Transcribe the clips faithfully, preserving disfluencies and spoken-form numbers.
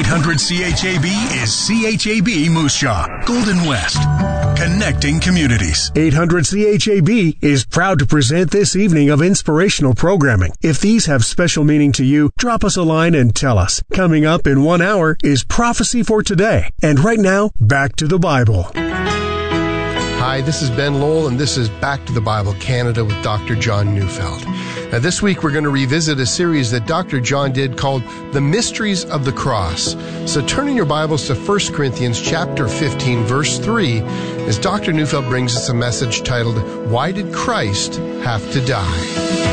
hundred C H A B is C H A B Moose Jaw, Golden West, connecting communities. eight hundred C H A B is proud to present this evening of inspirational programming. If these have special meaning to you, drop us a line and tell us. Coming up in one hour is Prophecy for Today. And right now, back to the Bible. Hi, this is Ben Lowell, and this is Back to the Bible Canada with Doctor John Neufeld. Now, this week we're going to revisit a series that Doctor John did called The Mysteries of the Cross. So turn in your Bibles to First Corinthians chapter fifteen, verse three, as Doctor Neufeld brings us a message titled, Why Did Christ Have to Die?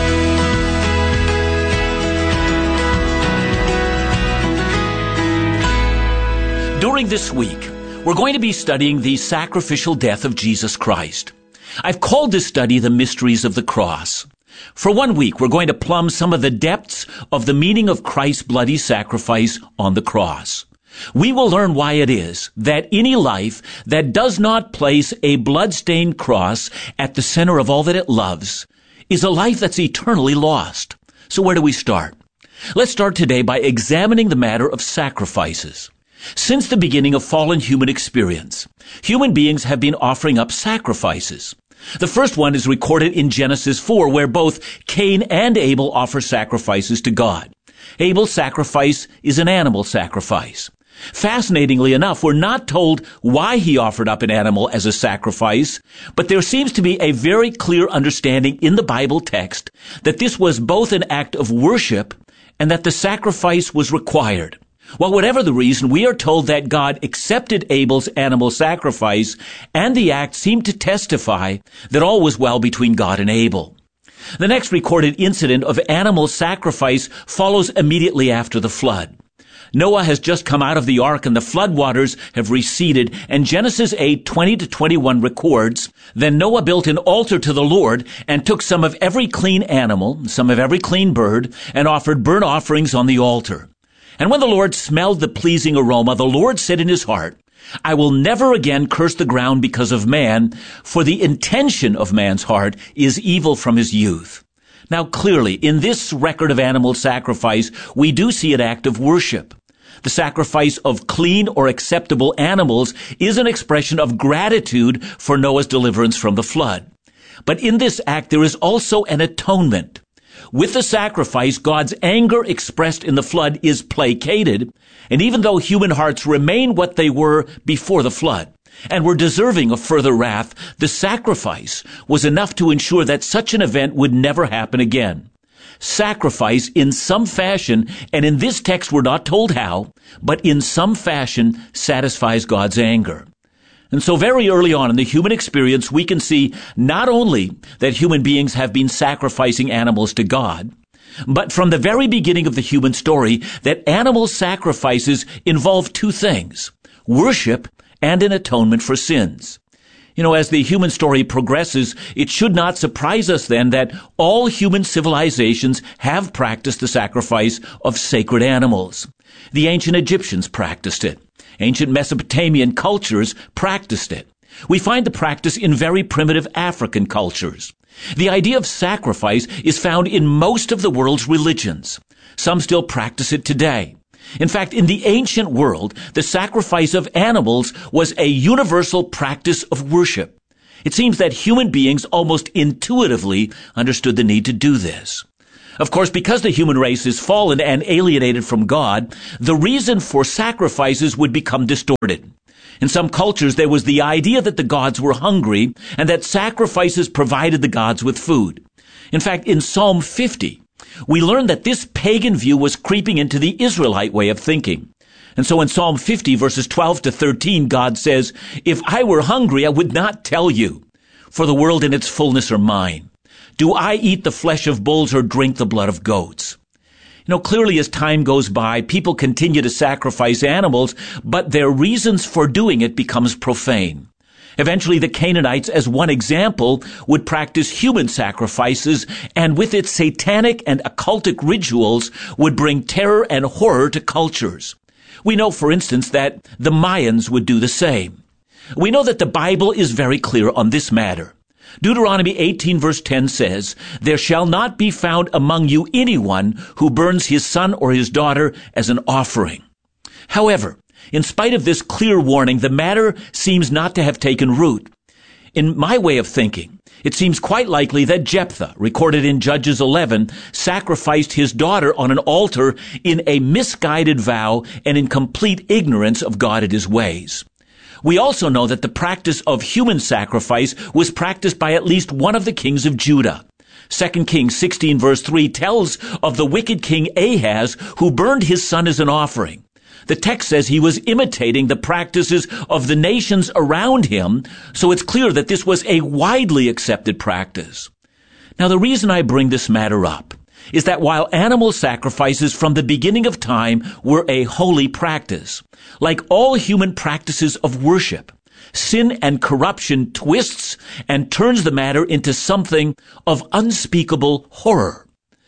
During this week, we're going to be studying the sacrificial death of Jesus Christ. I've called this study The Mysteries of the Cross. For one week, we're going to plumb some of the depths of the meaning of Christ's bloody sacrifice on the cross. We will learn why it is that any life that does not place a blood-stained cross at the center of all that it loves is a life that's eternally lost. So where do we start? Let's start today by examining the matter of sacrifices. Since the beginning of fallen human experience, human beings have been offering up sacrifices. The first one is recorded in Genesis four, where both Cain and Abel offer sacrifices to God. Abel's sacrifice is an animal sacrifice. Fascinatingly enough, we're not told why he offered up an animal as a sacrifice, but there seems to be a very clear understanding in the Bible text that this was both an act of worship and that the sacrifice was required. Well, whatever the reason, we are told that God accepted Abel's animal sacrifice, and the act seemed to testify that all was well between God and Abel. The next recorded incident of animal sacrifice follows immediately after the flood. Noah has just come out of the ark, and the floodwaters have receded, and Genesis eight, twenty to twenty-one records, Then Noah built an altar to the Lord, and took some of every clean animal, some of every clean bird, and offered burnt offerings on the altar. And when the Lord smelled the pleasing aroma, the Lord said in his heart, I will never again curse the ground because of man, for the intention of man's heart is evil from his youth. Now clearly, in this record of animal sacrifice, we do see an act of worship. The sacrifice of clean or acceptable animals is an expression of gratitude for Noah's deliverance from the flood. But in this act, there is also an atonement. With the sacrifice, God's anger expressed in the flood is placated, and even though human hearts remain what they were before the flood, and were deserving of further wrath, the sacrifice was enough to ensure that such an event would never happen again. Sacrifice in some fashion, and in this text we're not told how, but in some fashion satisfies God's anger. And so very early on in the human experience, we can see not only that human beings have been sacrificing animals to God, but from the very beginning of the human story, that animal sacrifices involve two things, worship and an atonement for sins. You know, as the human story progresses, it should not surprise us then that all human civilizations have practiced the sacrifice of sacred animals. The ancient Egyptians practiced it. Ancient Mesopotamian cultures practiced it. We find the practice in very primitive African cultures. The idea of sacrifice is found in most of the world's religions. Some still practice it today. In fact, in the ancient world, the sacrifice of animals was a universal practice of worship. It seems that human beings almost intuitively understood the need to do this. Of course, because the human race is fallen and alienated from God, the reason for sacrifices would become distorted. In some cultures, there was the idea that the gods were hungry and that sacrifices provided the gods with food. In fact, in Psalm fifty, we learn that this pagan view was creeping into the Israelite way of thinking. And so in Psalm fifty, verses twelve to thirteen, God says, If I were hungry, I would not tell you, for the world and its fullness are mine. Do I eat the flesh of bulls or drink the blood of goats? You know, clearly as time goes by, people continue to sacrifice animals, but their reasons for doing it becomes profane. Eventually, the Canaanites, as one example, would practice human sacrifices, and with its satanic and occultic rituals would bring terror and horror to cultures. We know, for instance, that the Mayans would do the same. We know that the Bible is very clear on this matter. Deuteronomy eighteen verse ten says, There shall not be found among you anyone who burns his son or his daughter as an offering. However, in spite of this clear warning, the matter seems not to have taken root. In my way of thinking, it seems quite likely that Jephthah, recorded in Judges eleven, sacrificed his daughter on an altar in a misguided vow and in complete ignorance of God and his ways. We also know that the practice of human sacrifice was practiced by at least one of the kings of Judah. Second Kings sixteen verse three tells of the wicked king Ahaz who burned his son as an offering. The text says he was imitating the practices of the nations around him, so it's clear that this was a widely accepted practice. Now, the reason I bring this matter up is that while animal sacrifices from the beginning of time were a holy practice, like all human practices of worship, sin and corruption twists and turns the matter into something of unspeakable horror.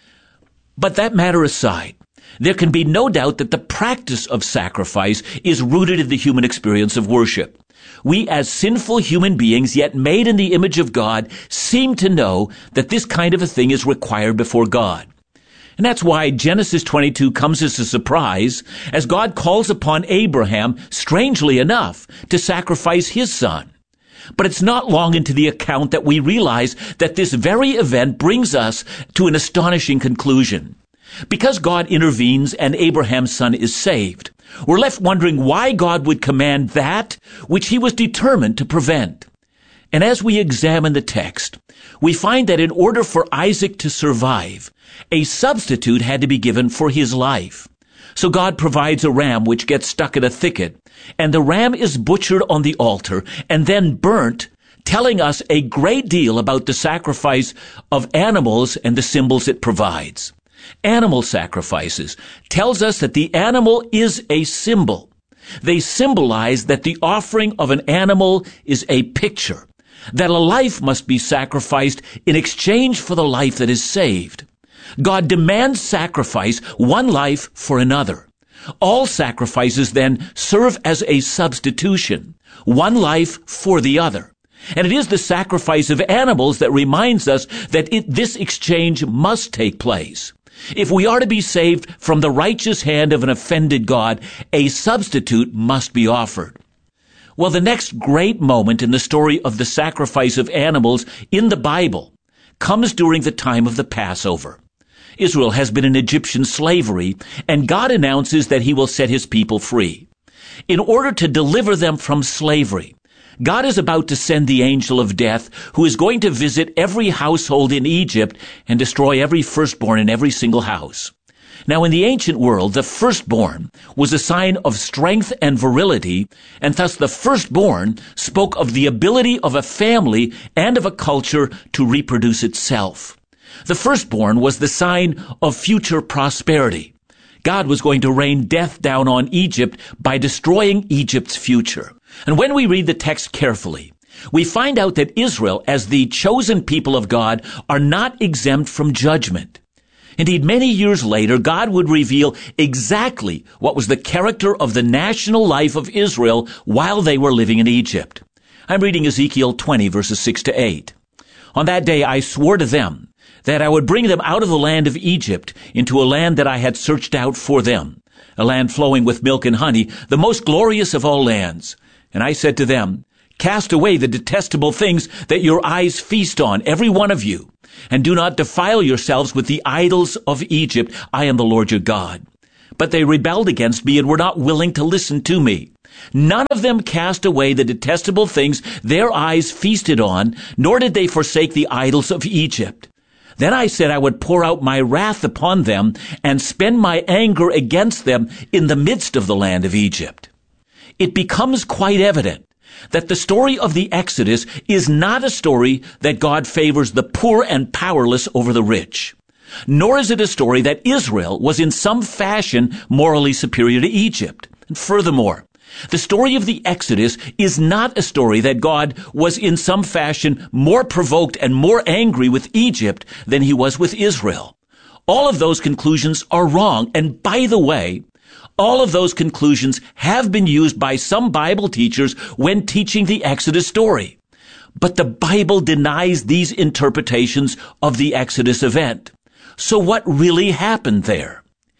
But that matter aside, there can be no doubt that the practice of sacrifice is rooted in the human experience of worship. We as sinful human beings, yet made in the image of God, seem to know that this kind of a thing is required before God. And that's why Genesis twenty-two comes as a surprise, as God calls upon Abraham, strangely enough, to sacrifice his son. But it's not long into the account that we realize that this very event brings us to an astonishing conclusion. Because God intervenes and Abraham's son is saved, we're left wondering why God would command that which he was determined to prevent. And as we examine the text, we find that in order for Isaac to survive, a substitute had to be given for his life. So God provides a ram which gets stuck in a thicket, and the ram is butchered on the altar and then burnt, telling us a great deal about the sacrifice of animals and the symbols it provides. Animal sacrifices tells us that the animal is a symbol. They symbolize that the offering of an animal is a picture, that a life must be sacrificed in exchange for the life that is saved. God demands sacrifice, one life for another. All sacrifices then serve as a substitution, one life for the other. And it is the sacrifice of animals that reminds us that it, this exchange must take place. If we are to be saved from the righteous hand of an offended God, a substitute must be offered. Well, the next great moment in the story of the sacrifice of animals in the Bible comes during the time of the Passover. Israel has been in Egyptian slavery, and God announces that he will set his people free. In order to deliver them from slavery, God is about to send the angel of death, who is going to visit every household in Egypt and destroy every firstborn in every single house. Now, in the ancient world, the firstborn was a sign of strength and virility, and thus the firstborn spoke of the ability of a family and of a culture to reproduce itself. The firstborn was the sign of future prosperity. God was going to rain death down on Egypt by destroying Egypt's future. And when we read the text carefully, we find out that Israel, as the chosen people of God, are not exempt from judgment. Indeed, many years later, God would reveal exactly what was the character of the national life of Israel while they were living in Egypt. I'm reading Ezekiel twenty, verses six to eight. On that day I swore to them that I would bring them out of the land of Egypt into a land that I had searched out for them, a land flowing with milk and honey, the most glorious of all lands. And I said to them, cast away the detestable things that your eyes feast on, every one of you, and do not defile yourselves with the idols of Egypt. I am the Lord your God. But they rebelled against me and were not willing to listen to me. None of them cast away the detestable things their eyes feasted on, nor did they forsake the idols of Egypt. Then I said I would pour out my wrath upon them and spend my anger against them in the midst of the land of Egypt. It becomes quite evident that the story of the Exodus is not a story that God favors the poor and powerless over the rich. Nor is it a story that Israel was in some fashion morally superior to Egypt. And furthermore, the story of the Exodus is not a story that God was in some fashion more provoked and more angry with Egypt than he was with Israel. All of those conclusions are wrong. And by the way, all of those conclusions have been used by some Bible teachers when teaching the Exodus story. But the Bible denies these interpretations of the Exodus event. So what really happened there?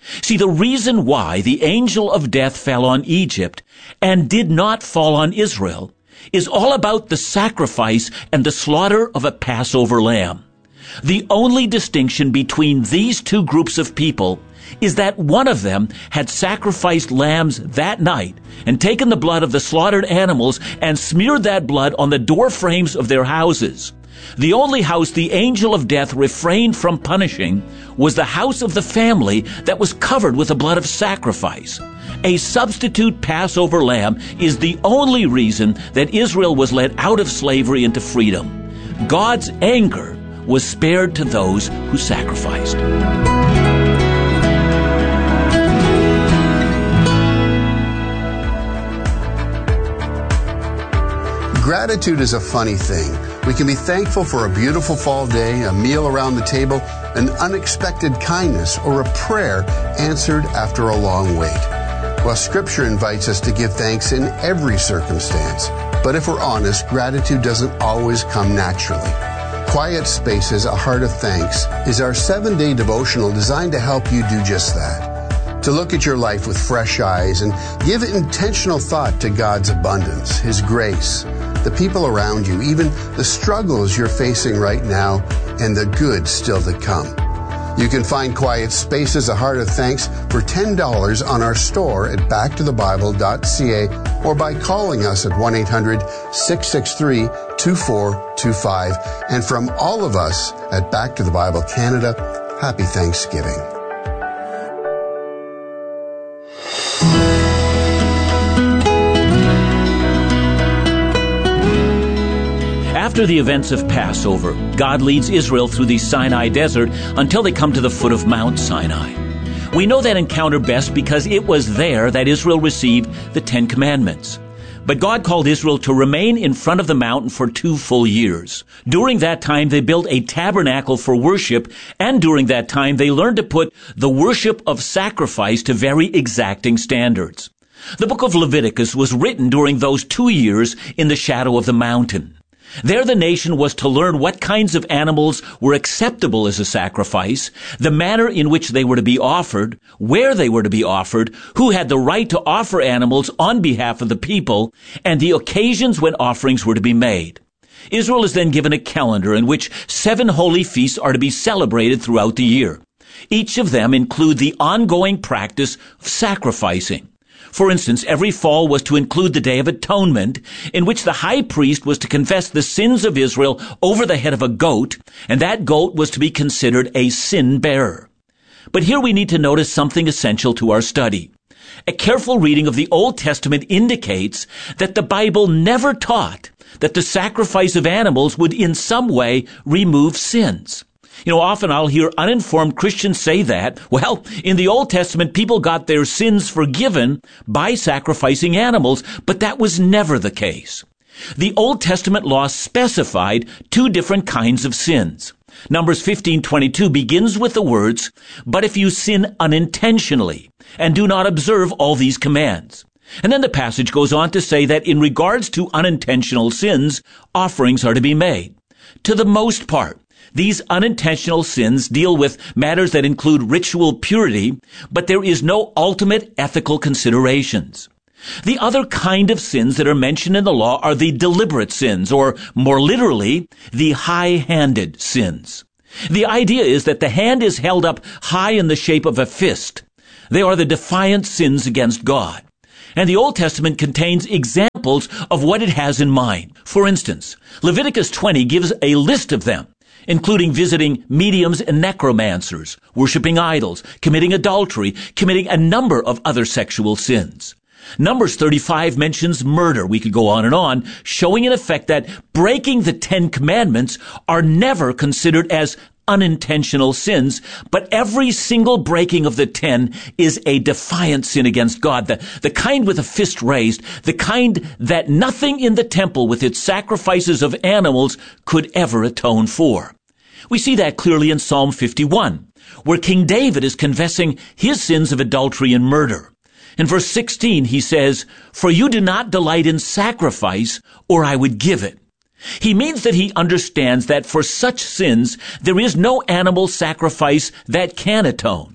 See, the reason why the angel of death fell on Egypt and did not fall on Israel is all about the sacrifice and the slaughter of a Passover lamb. The only distinction between these two groups of people is that one of them had sacrificed lambs that night and taken the blood of the slaughtered animals and smeared that blood on the door frames of their houses. The only house the angel of death refrained from punishing was the house of the family that was covered with the blood of sacrifice. A substitute Passover lamb is the only reason that Israel was led out of slavery into freedom. God's anger was spared to those who sacrificed. Gratitude is a funny thing. We can be thankful for a beautiful fall day, a meal around the table, an unexpected kindness, or a prayer answered after a long wait. Well, Scripture invites us to give thanks in every circumstance. But if we're honest, gratitude doesn't always come naturally. Quiet Spaces, A Heart of Thanks, is our seven-day devotional designed to help you do just that. To look at your life with fresh eyes and give intentional thought to God's abundance, His grace, the people around you, even the struggles you're facing right now, and the good still to come. You can find Quiet Spaces, A Heart of Thanks for ten dollars on our store at back to the bible dot c a or by calling us at one eight hundred six six three two four two five. And from all of us at Back to the Bible Canada, happy Thanksgiving. After the events of Passover, God leads Israel through the Sinai desert until they come to the foot of Mount Sinai. We know that encounter best because it was there that Israel received the Ten Commandments. But God called Israel to remain in front of the mountain for two full years. During that time, they built a tabernacle for worship, and during that time, they learned to put the worship of sacrifice to very exacting standards. The book of Leviticus was written during those two years in the shadow of the mountain. There the nation was to learn what kinds of animals were acceptable as a sacrifice, the manner in which they were to be offered, where they were to be offered, who had the right to offer animals on behalf of the people, and the occasions when offerings were to be made. Israel is then given a calendar in which seven holy feasts are to be celebrated throughout the year. Each of them include the ongoing practice of sacrificing. For instance, every fall was to include the Day of Atonement, in which the high priest was to confess the sins of Israel over the head of a goat, and that goat was to be considered a sin bearer. But here we need to notice something essential to our study. A careful reading of the Old Testament indicates that the Bible never taught that the sacrifice of animals would in some way remove sins. You know, often I'll hear uninformed Christians say that, well, in the Old Testament, people got their sins forgiven by sacrificing animals, but that was never the case. The Old Testament law specified two different kinds of sins. Numbers fifteen twenty-two begins with the words, "But if you sin unintentionally and do not observe all these commands." And then the passage goes on to say that in regards to unintentional sins, offerings are to be made. To the most part, these unintentional sins deal with matters that include ritual purity, but there is no ultimate ethical considerations. The other kind of sins that are mentioned in the law are the deliberate sins, or more literally, the high-handed sins. The idea is that the hand is held up high in the shape of a fist. They are the defiant sins against God. And the Old Testament contains examples of what it has in mind. For instance, Leviticus twenty gives a list of them, including visiting mediums and necromancers, worshiping idols, committing adultery, committing a number of other sexual sins. Numbers thirty-five mentions murder. We could go on and on, showing in effect that breaking the Ten Commandments are never considered as unintentional sins, but every single breaking of the ten is a defiant sin against God, the, the kind with a fist raised, the kind that nothing in the temple with its sacrifices of animals could ever atone for. We see that clearly in Psalm fifty-one, where King David is confessing his sins of adultery and murder. In verse sixteen, he says, "For you do not delight in sacrifice, or I would give it." He means that he understands that for such sins, there is no animal sacrifice that can atone.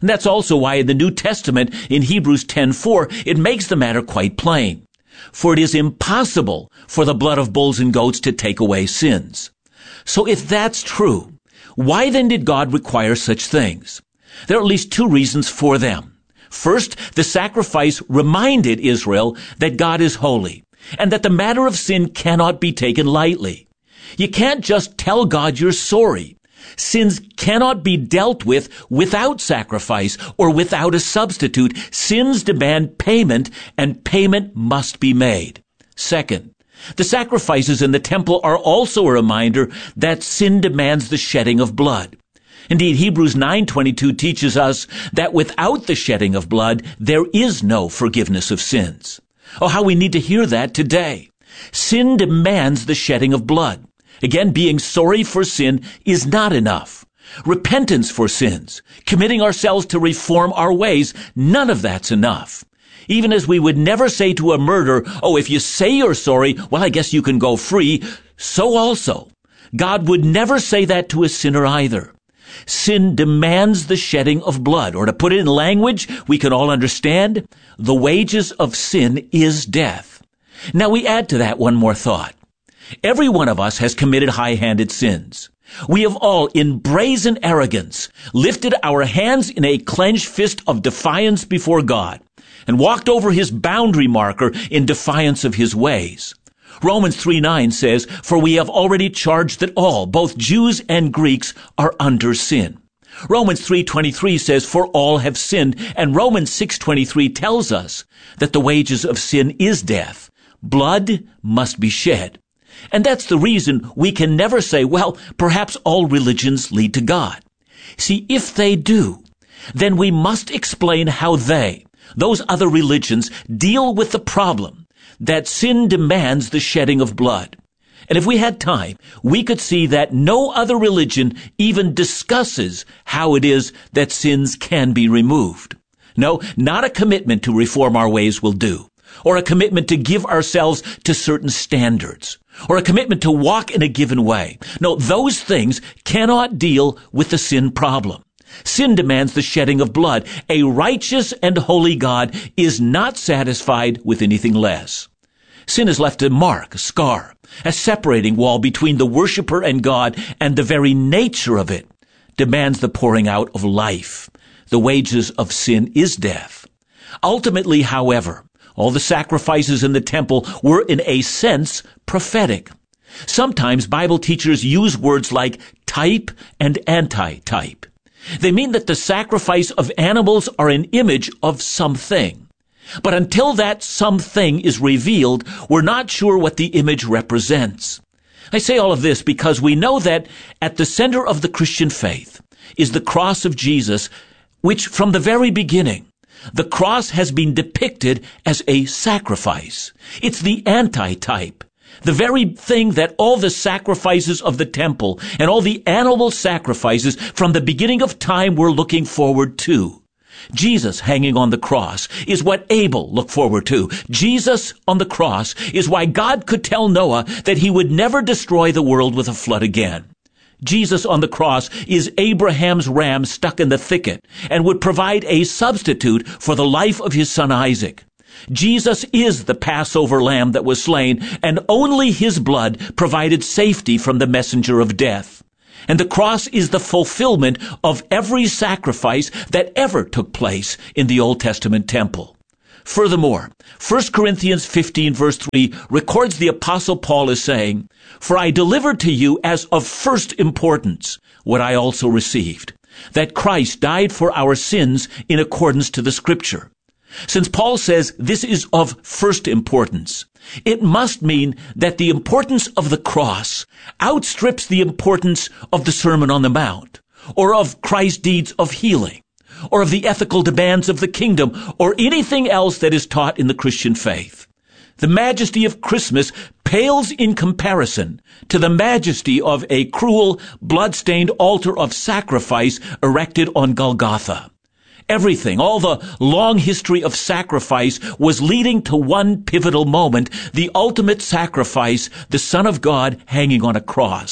And that's also why in the New Testament, in Hebrews ten four, it makes the matter quite plain. For it is impossible for the blood of bulls and goats to take away sins. So if that's true, why then did God require such things? There are at least two reasons for them. First, the sacrifice reminded Israel that God is holy, and that the matter of sin cannot be taken lightly. You can't just tell God you're sorry. Sins cannot be dealt with without sacrifice or without a substitute. Sins demand payment, and payment must be made. Second, the sacrifices in the temple are also a reminder that sin demands the shedding of blood. Indeed, Hebrews nine twenty-two teaches us that without the shedding of blood, there is no forgiveness of sins. Oh, how we need to hear that today. Sin demands the shedding of blood. Again, being sorry for sin is not enough. Repentance for sins, committing ourselves to reform our ways, none of that's enough. Even as we would never say to a murderer, oh, if you say you're sorry, well, I guess you can go free, so also, God would never say that to a sinner either. Sin demands the shedding of blood, or to put it in language we can all understand, the wages of sin is death. Now we add to that one more thought. Every one of us has committed high-handed sins. We have all, in brazen arrogance, lifted our hands in a clenched fist of defiance before God and walked over his boundary marker in defiance of his ways. Romans three nine says, "For we have already charged that all, both Jews and Greeks, are under sin." Romans three twenty-three says, "For all have sinned," and Romans six twenty-three tells us that the wages of sin is death. Blood must be shed. And that's the reason we can never say, well, perhaps all religions lead to God. See, if they do, then we must explain how they, those other religions, deal with the problem that sin demands the shedding of blood. And if we had time, we could see that no other religion even discusses how it is that sins can be removed. No, not a commitment to reform our ways will do, or a commitment to give ourselves to certain standards, or a commitment to walk in a given way. No, those things cannot deal with the sin problem. Sin demands the shedding of blood. A righteous and holy God is not satisfied with anything less. Sin has left a mark, a scar, a separating wall between the worshiper and God, and the very nature of it demands the pouring out of life. The wages of sin is death. Ultimately, however, all the sacrifices in the temple were in a sense prophetic. Sometimes Bible teachers use words like type and anti-type. They mean that the sacrifice of animals are an image of something. But until that something is revealed, we're not sure what the image represents. I say all of this because we know that at the center of the Christian faith is the cross of Jesus, which from the very beginning, the cross has been depicted as a sacrifice. It's the anti-type, the very thing that all the sacrifices of the temple and all the animal sacrifices from the beginning of time were looking forward to. Jesus hanging on the cross is what Abel looked forward to. Jesus on the cross is why God could tell Noah that he would never destroy the world with a flood again. Jesus on the cross is Abraham's ram stuck in the thicket and would provide a substitute for the life of his son Isaac. Jesus is the Passover lamb that was slain, and only his blood provided safety from the messenger of death. And the cross is the fulfillment of every sacrifice that ever took place in the Old Testament temple. Furthermore, First Corinthians fifteen verse three records the Apostle Paul as saying, "For I delivered to you as of first importance what I also received, that Christ died for our sins in accordance to the Scripture." Since Paul says this is of first importance, it must mean that the importance of the cross outstrips the importance of the Sermon on the Mount, or of Christ's deeds of healing, or of the ethical demands of the kingdom, or anything else that is taught in the Christian faith. The majesty of Christmas pales in comparison to the majesty of a cruel, blood-stained altar of sacrifice erected on Golgotha. Everything, all the long history of sacrifice was leading to one pivotal moment, the ultimate sacrifice, the Son of God hanging on a cross.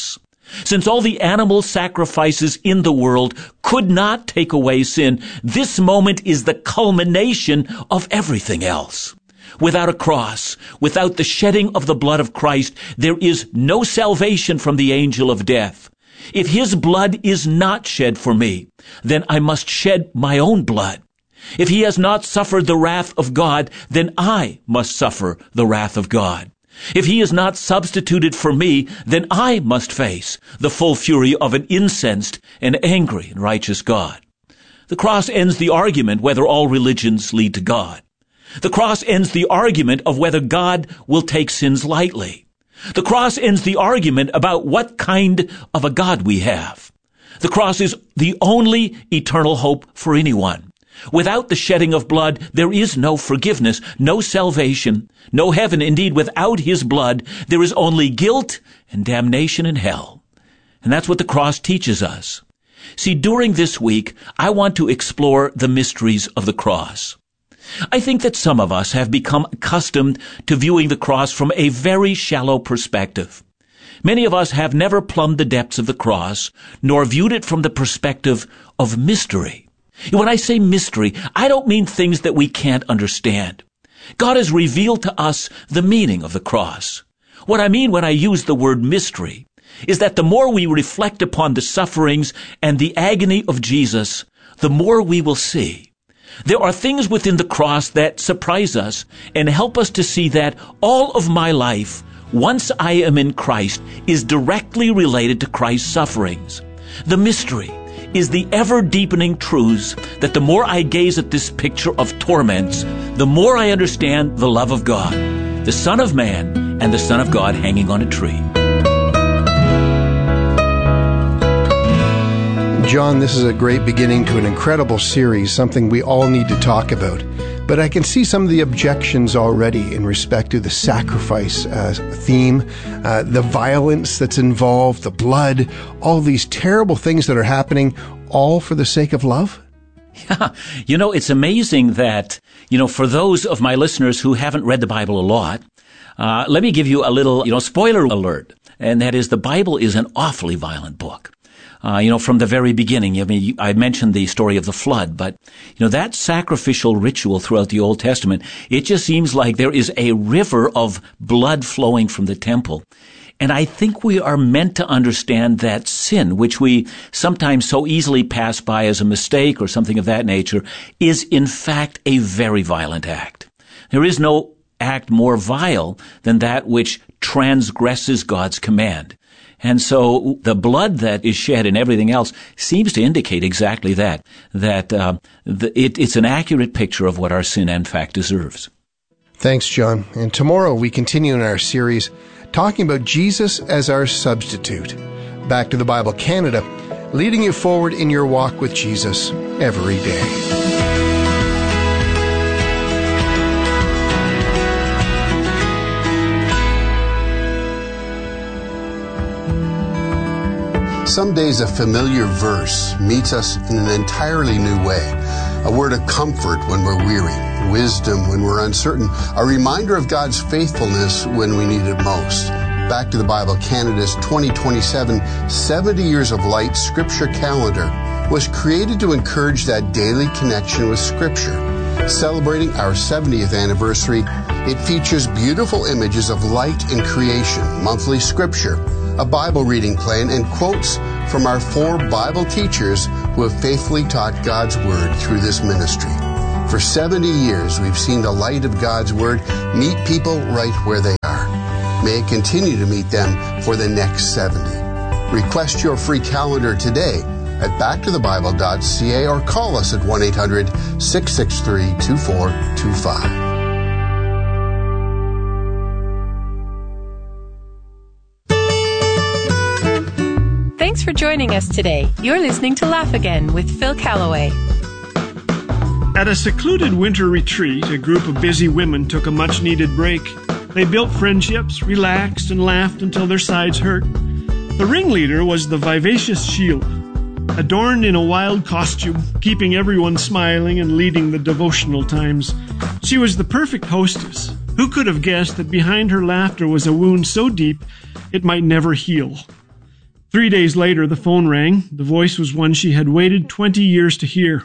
Since all the animal sacrifices in the world could not take away sin, this moment is the culmination of everything else. Without a cross, without the shedding of the blood of Christ, there is no salvation from the angel of death. If his blood is not shed for me, then I must shed my own blood. If he has not suffered the wrath of God, then I must suffer the wrath of God. If he is not substituted for me, then I must face the full fury of an incensed and angry and righteous God. The cross ends the argument whether all religions lead to God. The cross ends the argument of whether God will take sins lightly. The cross ends the argument about what kind of a God we have. The cross is the only eternal hope for anyone. Without the shedding of blood, there is no forgiveness, no salvation, no heaven. Indeed, without his blood, there is only guilt and damnation in hell. And that's what the cross teaches us. See, during this week, I want to explore the mysteries of the cross. I think that some of us have become accustomed to viewing the cross from a very shallow perspective. Many of us have never plumbed the depths of the cross, nor viewed it from the perspective of mystery. When I say mystery, I don't mean things that we can't understand. God has revealed to us the meaning of the cross. What I mean when I use the word mystery is that the more we reflect upon the sufferings and the agony of Jesus, the more we will see. There are things within the cross that surprise us and help us to see that all of my life, once I am in Christ, is directly related to Christ's sufferings. The mystery is the ever-deepening truths that the more I gaze at this picture of torments, the more I understand the love of God, the Son of Man, and the Son of God hanging on a tree. John, this is a great beginning to an incredible series, something we all need to talk about. But I can see some of the objections already in respect to the sacrifice uh, theme, uh, the violence that's involved, the blood, all these terrible things that are happening, all for the sake of love. Yeah, you know, it's amazing that, you know, for those of my listeners who haven't read the Bible a lot, uh, let me give you a little, you know, spoiler alert. And that is, the Bible is an awfully violent book. Uh, you know, from the very beginning, I mean, I mentioned the story of the flood, but, you know, that sacrificial ritual throughout the Old Testament, it just seems like there is a river of blood flowing from the temple. And I think we are meant to understand that sin, which we sometimes so easily pass by as a mistake or something of that nature, is in fact a very violent act. There is no act more vile than that which transgresses God's command. And so the blood that is shed and everything else seems to indicate exactly that, that uh, the, it, it's an accurate picture of what our sin, in fact, deserves. Thanks, John. And tomorrow we continue in our series talking about Jesus as our substitute. Back to the Bible Canada, leading you forward in your walk with Jesus every day. Some days a familiar verse meets us in an entirely new way. A word of comfort when we're weary, wisdom when we're uncertain, a reminder of God's faithfulness when we need it most. Back to the Bible Canada's twenty twenty-seven seventy Years of Light Scripture Calendar was created to encourage that daily connection with Scripture. Celebrating our seventieth anniversary, it features beautiful images of light in creation, monthly Scripture, a Bible reading plan, and quotes from our four Bible teachers who have faithfully taught God's Word through this ministry. For seventy years, we've seen the light of God's Word meet people right where they are. May it continue to meet them for the next seventy. Request your free calendar today at back to the bible dot c a or call us at one eight hundred six six three two four two five. Thanks for joining us today. You're listening to Laugh Again with Phil Callaway. At a secluded winter retreat, a group of busy women took a much-needed break. They built friendships, relaxed, and laughed until their sides hurt. The ringleader was the vivacious Sheila, adorned in a wild costume, keeping everyone smiling and leading the devotional times. She was the perfect hostess. Who could have guessed that behind her laughter was a wound so deep it might never heal? Three days later, the phone rang. The voice was one she had waited twenty years to hear.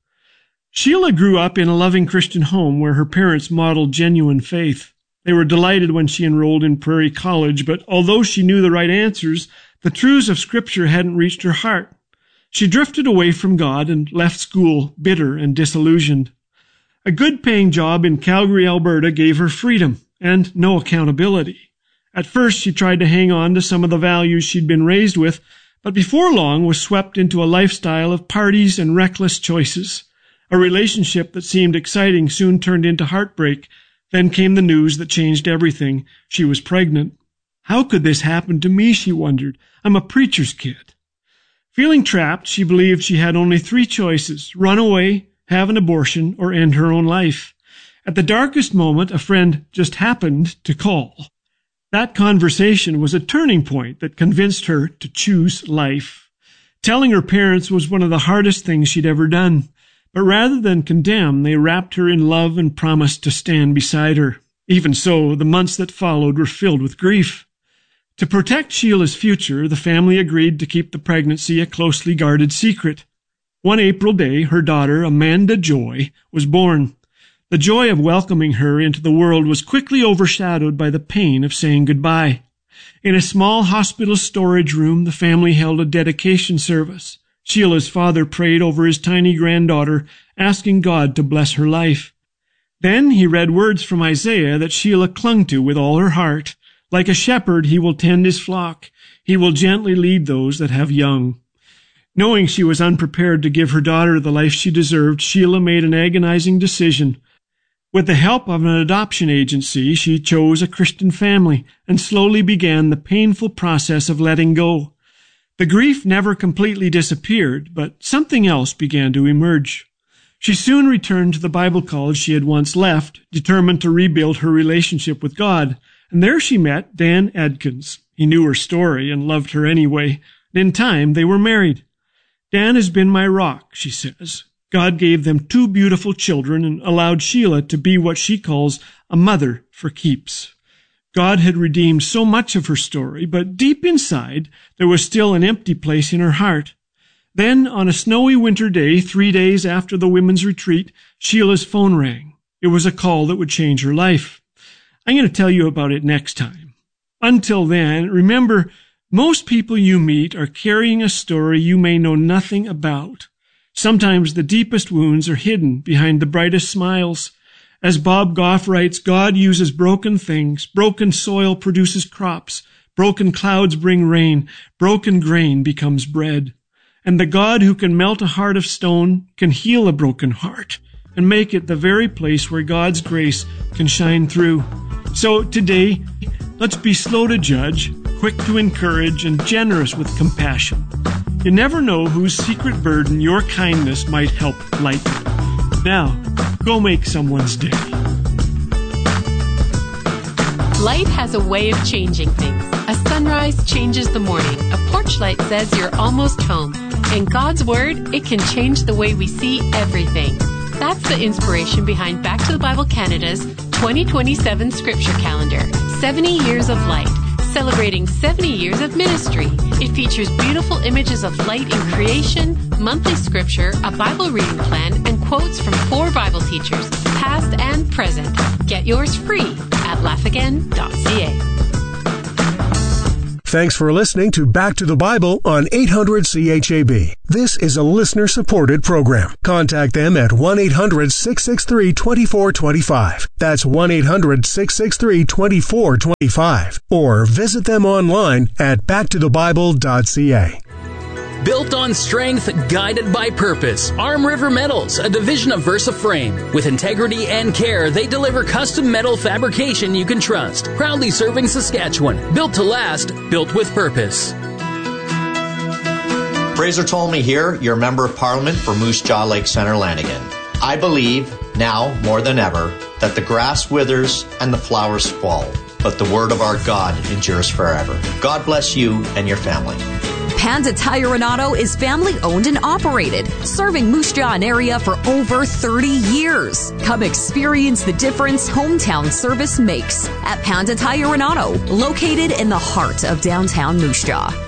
Sheila grew up in a loving Christian home where her parents modeled genuine faith. They were delighted when she enrolled in Prairie College, but although she knew the right answers, the truths of Scripture hadn't reached her heart. She drifted away from God and left school bitter and disillusioned. A good-paying job in Calgary, Alberta gave her freedom and no accountability. At first, she tried to hang on to some of the values she'd been raised with, but before long was swept into a lifestyle of parties and reckless choices. A relationship that seemed exciting soon turned into heartbreak. Then came the news that changed everything. She was pregnant. How could this happen to me, she wondered. I'm a preacher's kid. Feeling trapped, she believed she had only three choices: run away, have an abortion, or end her own life. At the darkest moment, a friend just happened to call. That conversation was a turning point that convinced her to choose life. Telling her parents was one of the hardest things she'd ever done. But rather than condemn, they wrapped her in love and promised to stand beside her. Even so, the months that followed were filled with grief. To protect Sheila's future, the family agreed to keep the pregnancy a closely guarded secret. One April day, her daughter, Amanda Joy, was born. The joy of welcoming her into the world was quickly overshadowed by the pain of saying goodbye. In a small hospital storage room, the family held a dedication service. Sheila's father prayed over his tiny granddaughter, asking God to bless her life. Then he read words from Isaiah that Sheila clung to with all her heart. Like a shepherd, he will tend his flock. He will gently lead those that have young. Knowing she was unprepared to give her daughter the life she deserved, Sheila made an agonizing decision. With the help of an adoption agency, she chose a Christian family and slowly began the painful process of letting go. The grief never completely disappeared, but something else began to emerge. She soon returned to the Bible college she had once left, determined to rebuild her relationship with God, and there she met Dan Adkins. He knew her story and loved her anyway, and in time they were married. Dan has been my rock, she says. God gave them two beautiful children and allowed Sheila to be what she calls a mother for keeps. God had redeemed so much of her story, but deep inside there was still an empty place in her heart. Then, on a snowy winter day, three days after the women's retreat, Sheila's phone rang. It was a call that would change her life. I'm going to tell you about it next time. Until then, remember, most people you meet are carrying a story you may know nothing about. Sometimes the deepest wounds are hidden behind the brightest smiles. As Bob Goff writes, God uses broken things. Broken soil produces crops. Broken clouds bring rain. Broken grain becomes bread. And the God who can melt a heart of stone can heal a broken heart and make it the very place where God's grace can shine through. So today, let's be slow to judge, quick to encourage, and generous with compassion. You never know whose secret burden your kindness might help lighten. Now, go make someone's day. Light has a way of changing things. A sunrise changes the morning. A porch light says you're almost home. In God's Word, it can change the way we see everything. That's the inspiration behind Back to the Bible Canada's twenty twenty-seven Scripture Calendar, seventy Years of Light, celebrating seventy years of ministry. It features beautiful images of light in creation, monthly scripture, a Bible reading plan, and quotes from four Bible teachers, past and present. Get yours free at laugh again dot c a. Thanks for listening to Back to the Bible on eight hundred C H A B. This is a listener-supported program. Contact them at one eight hundred six six three two four two five. That's one eight hundred six six three two four two five. Or visit them online at back to the bible dot c a. Built on strength, guided by purpose. Arm River Metals, a division of Versa Frame. With integrity and care, they deliver custom metal fabrication you can trust. Proudly serving Saskatchewan. Built to last, built with purpose. Fraser Tolmie here, your Member of Parliament for Moose Jaw Lake Centre, Lanigan. I believe, now more than ever, that the grass withers and the flowers fall, but the word of our God endures forever. God bless you and your family. Panda Tire and Auto is family-owned and operated, serving Moose Jaw and area for over thirty years. Come experience the difference hometown service makes at Panda Tire and Auto, located in the heart of downtown Moose Jaw.